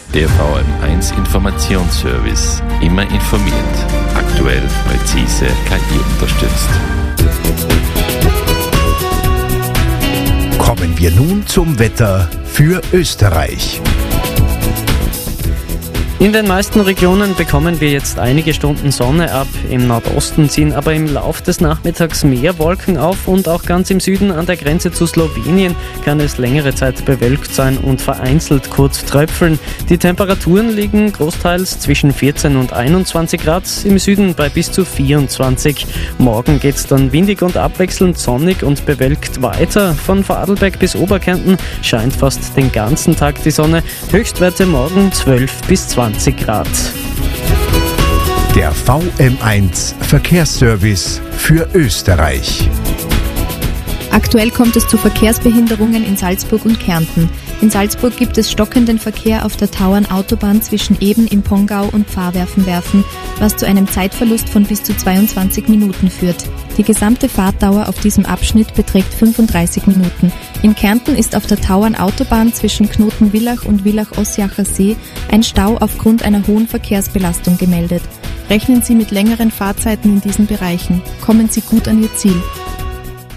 Der VM1 Informationsservice. Immer informiert. Aktuell, präzise, KI unterstützt. Kommen wir nun zum Wetter für Österreich. In den meisten Regionen bekommen wir jetzt einige Stunden Sonne ab. Im Nordosten ziehen aber im Lauf des Nachmittags mehr Wolken auf und auch ganz im Süden an der Grenze zu Slowenien kann es längere Zeit bewölkt sein und vereinzelt kurz tröpfeln. Die Temperaturen liegen großteils zwischen 14 und 21 Grad, im Süden bei bis zu 24. Morgen geht es dann windig und abwechselnd sonnig und bewölkt weiter. Von Vorarlberg bis Oberkärnten scheint fast den ganzen Tag die Sonne. Höchstwerte morgen 12 bis 20 Grad. Der VM1 Verkehrsservice für Österreich. Aktuell kommt es zu Verkehrsbehinderungen in Salzburg und Kärnten. In Salzburg gibt es stockenden Verkehr auf der Tauernautobahn zwischen Eben im Pongau und Pfarrwerfen, was zu einem Zeitverlust von bis zu 22 Minuten führt. Die gesamte Fahrtdauer auf diesem Abschnitt beträgt 35 Minuten. In Kärnten ist auf der Tauernautobahn zwischen Knotenvillach und Villach-Ossiacher See ein Stau aufgrund einer hohen Verkehrsbelastung gemeldet. Rechnen Sie mit längeren Fahrzeiten in diesen Bereichen. Kommen Sie gut an Ihr Ziel.